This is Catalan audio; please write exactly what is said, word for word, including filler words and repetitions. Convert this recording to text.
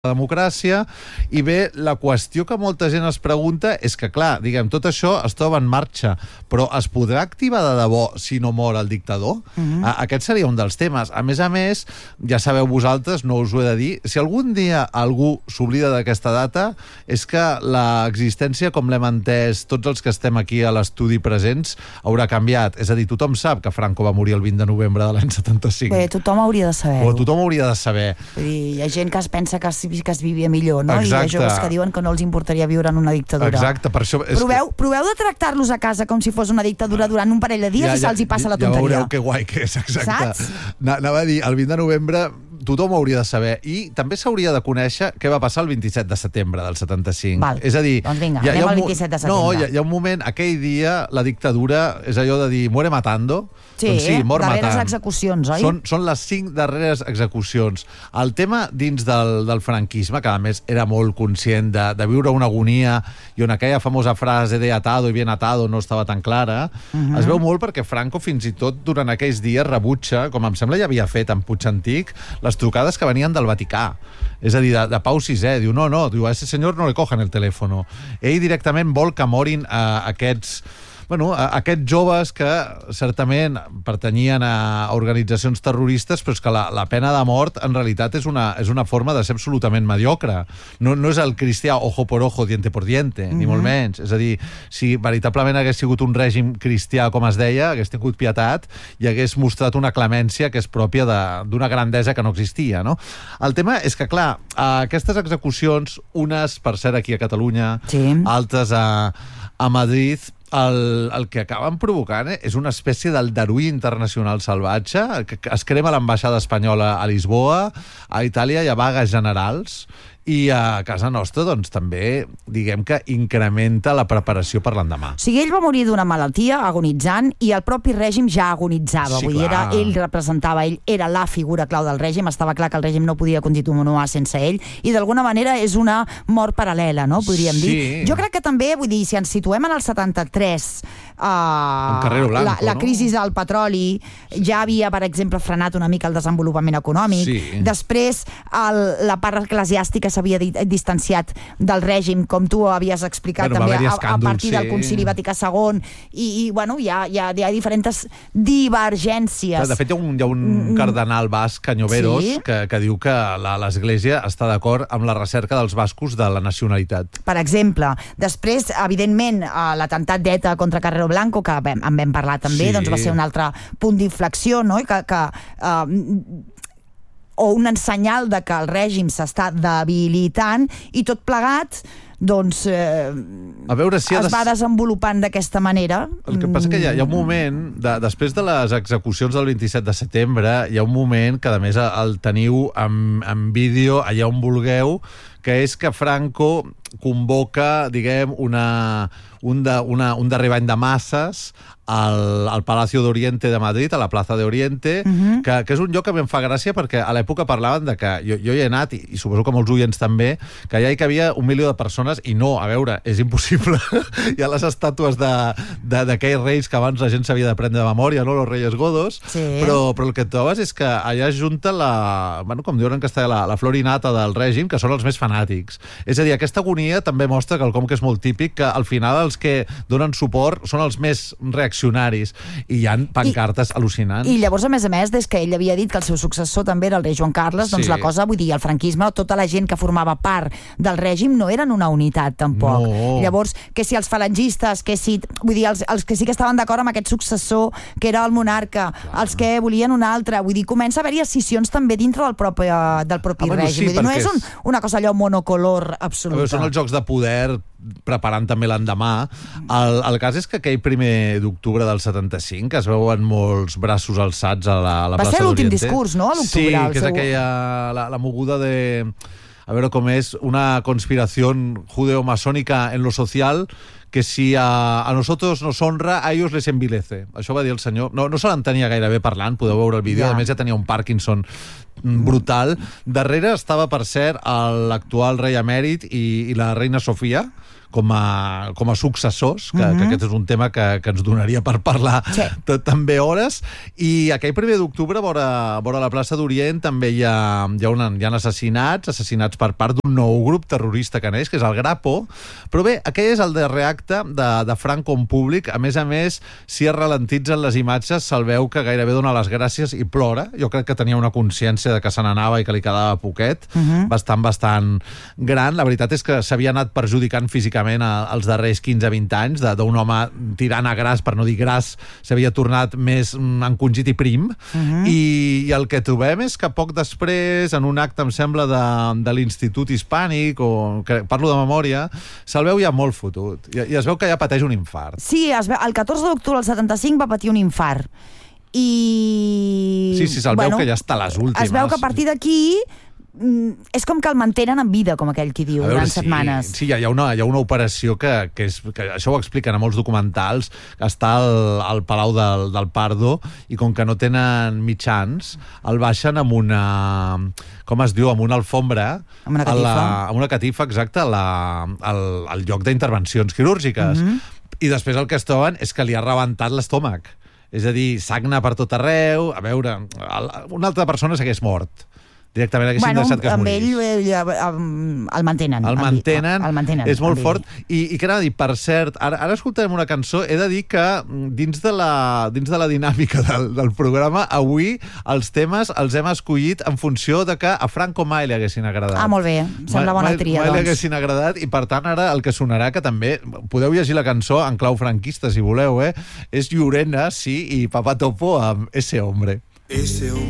la democràcia, i bé, la qüestió que molta gent es pregunta és que, clar, diguem, tot això es troba en marxa, però es podrà activar de debò si no mor el dictador? Mm-hmm. Aquest seria un dels temes. A més a més, ja sabeu vosaltres, no us ho he de dir, si algun dia algú s'oblida d'aquesta data, és que l'existència, com l'hem entès tots els que estem aquí a l'estudi presents, haurà canviat. És a dir, tothom sap que Franco va morir el vint de novembre de l'any setanta-cinc. Bé, tothom hauria de saber-ho. O tothom hauria de saber. Vull dir, hi ha gent que es pensa que es que es vivia millor, no? Exacte. I hi ha joves que diuen que no els importaria viure en una dictadura. Exacte, per això... És proveu, que... proveu de tractar-los a casa com si fos una dictadura durant un parell de dies ja, ja, i se'ls hi passa la tonteria. Ja veureu que guai que és, exacte. Saps? Anava a dir, el vint de novembre tothom ho hauria de saber, i també s'hauria de conèixer què va passar el vint-i-set de setembre del setanta-cinc. Val. És a dir... Doncs vinga, hi ha, anem hi ha al vint-i-set de setembre. No, hi ha, hi ha un moment, aquell dia, la dictadura és allò de dir, muere matando. Sí, doncs sí, mor darreres matant. execucions, oi? Són, són les cinc darreres execucions. El tema dins del, del franquisme, que a més era molt conscient de, de viure una agonia, i on aquella famosa frase de atado i bien atado no estava tan clara, uh-huh. es veu molt perquè Franco fins i tot durant aquells dies rebutja, com em sembla ja havia fet en Puig Antic, les trucades que venien del Vaticà. És a dir, de, de Pau sisè. Diu, no, no, diu, a ese senyor no le cojan el teléfono. Ell directament vol que morin eh, aquests... Bueno, aquests joves que certament pertanyien a organitzacions terroristes, però és que la, la pena de mort en realitat és una, és una forma de ser absolutament mediocre. No, no és el cristià ojo por ojo, diente por diente, mm-hmm. ni molt menys. És a dir, si veritablement hagués sigut un règim cristià, com es deia, hagués tingut pietat i hagués mostrat una clemència que és pròpia d'una grandesa que no existia, no? El tema és que, clar, aquestes execucions, unes, per cert, aquí a Catalunya, sí. altres a, a Madrid... El, el que acaben provocant eh, és una espècie d'aldarull internacional salvatge, que, que es crema l'ambaixada espanyola a Lisboa, a Itàlia hi ha vagues generals, i a casa nostra, doncs, també, diguem que incrementa la preparació per l'endemà. O sigui, ell va morir d'una malaltia, agonitzant, i el propi règim ja agonitzava. Sí, Vull dir, era, ell representava, ell era la figura clau del règim, estava clar que el règim no podia continuar sense ell, i d'alguna manera és una mort paral·lela, no? Podríem sí. dir. Jo crec que també, vull dir, si ens situem en el setanta-tres, uh, Blanco, la, la no? crisi del petroli ja havia, per exemple, frenat una mica el desenvolupament econòmic. Sí. Després, el, la part eclesiàstica s'havia distanciat del règim, com tu havies explicat, bueno, també a, escàndol, a partir sí. del Concili Vaticà segon, i, i bueno, hi ha, hi, ha, hi ha diferents divergències. De fet, hi ha un, hi ha un cardenal basc, Cañoveros, sí? que, que diu que l'Església està d'acord amb la recerca dels bascos de la nacionalitat. Per exemple. Després, evidentment, l'atemptat d'ETA contra Carrero Blanco, que vam, en vam parlar també, sí. doncs va ser un altre punt d'inflexió, no? I que... que uh, o un senyal de que el règim s'està debilitant, i tot plegat doncs eh, a veure si es de... va desenvolupant d'aquesta manera. El que passa que hi ha, hi ha un moment, de, després de les execucions del vint-i-set de setembre, hi ha un moment que a més el teniu en, en vídeo allà on vulgueu, que és que Franco convoca, diguem, una, un, de, una, un darrer bany de masses al, al Palacio de Oriente de Madrid, a la Plaza de Oriente, uh-huh. que, que és un lloc que em fa gràcia perquè a l'època parlaven de que, jo, jo hi he anat, i, i suposo que molts oients també, que allà hi havia un milió de persones, i no, a veure, és impossible. Hi ha les estàtues d'aquells reis que abans la gent s'havia d'aprendre de memòria, no? Los Reyes Godos, sí. però, però el que et trobes és que allà es junta la, bueno, com diuen en castellà, la, la florinata del règim, que són els més fanàtics. És a dir, aquesta agonia també mostra quelcom que és molt típic, que al final els que donen suport són els més reaccionaris, i hi ha pancartes I, al·lucinants. I llavors, a més a més, des que ell havia dit que el seu successor també era el rei Joan Carles, doncs sí. la cosa, vull dir, el franquisme, tota la gent que formava part del règim no eren una unitat, tampoc. No. Llavors, que si els falangistes, que si, vull dir, els, els que sí que estaven d'acord amb aquest successor, que era el monarca, clar. Els que volien un altre, vull dir, comença a haver-hi escissions també dintre del propi, del propi ah, bueno, règim. Sí, vull dir, no és un, una cosa allò monocolor absoluta. Són els jocs de poder preparant també l'endemà. El, el cas és que aquell primer d'octubre del setanta-cinc es veuen molts braços alçats a la, a la plaça d'Oriente. Va ser l'últim discurs, no?, a l'octubre. Sí, que és seu... aquella, la, la moguda de... A veure com és, una conspiració judeo-masònica en lo social, que si a, a nosotros nos honra, a ellos les envilece. Això va dir el senyor. No, no se l'entenia gaire bé parlant, podeu veure el vídeo, ja. A més ja tenia un Parkinson brutal. Darrere estava, per cert, l'actual rei emèrit i, i la reina Sofia, com a, com a successors, que, uh-huh. que aquest és un tema que, que ens donaria per parlar sí. també hores, i aquell primer d'octubre vora, vora la plaça d'Orient també hi ha, hi ha, una, hi ha assassinats, assassinats per part d'un nou grup terrorista que neix, que és el Grapo, però bé, aquell és el darrer acte de, de Franco en públic. A més a més, si es ralentitzen les imatges, se'l veu que gairebé dona les gràcies i plora. Jo crec que tenia una consciència de que se n'anava i que li quedava poquet, uh-huh. bastant, bastant gran. La veritat és que s'havia anat perjudicant físicament els darrers quinze a vint anys, d'un home tirant a gras, per no dir gras, s'havia tornat més encongit i prim, uh-huh. I, i el que trobem és que poc després, en un acte, em sembla, de, de l'Institut Hispànic, o que parlo de memòria, se'l veu ja molt fotut, i, i es veu que ja pateix un infart. Sí, es veu, el catorze d'octubre del setanta-cinc va patir un infart, i... Sí, sí, se'l bueno, veu que ja està a les últimes. Es veu que a partir d'aquí és com que el mantenen en vida, com aquell qui diu, durant sí, setmanes. Sí, hi ha una, hi ha una operació que, que, és, que això ho expliquen a molts documentals, que està al, al Palau del, del Pardo, i com que no tenen mitjans, el baixen amb una... com es diu? Amb una alfombra, amb una catifa, la, amb una catifa exacta, la, al, al lloc d'intervencions quirúrgiques. Mm-hmm. I després el que es troben és que li ha rebentat l'estómac. És a dir, sagna per tot arreu. A veure, una altra persona s'hagués mort. Directament haguessin bueno, deixat que es amb morís. ell eh, el mantenen. El mantenen, el mantenen és molt fort. I, i què anava a dir? Per cert, ara, ara escoltarem una cançó. He de dir que dins de la, dins de la dinàmica del, del programa, avui els temes els hem escollit en funció de que a Franco mai li haguessin agradat. Ah, molt bé. Sembla bona tria, mai, mai doncs. li haguessin agradat, i per tant ara el que sonarà, que també podeu llegir la cançó en clau franquista, si voleu, eh? És Llorena, sí, i Papá Topo amb Ese Hombre. Ese hombre